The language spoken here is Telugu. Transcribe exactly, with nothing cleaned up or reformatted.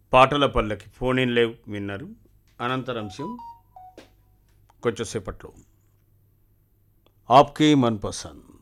పాటల పల్లకి ఫోన్ ఇన్ లేవ్ విన్నారు. అనంతరంశం కొంచెం సేపట్లో ఆప్కే మన్ పసంద్.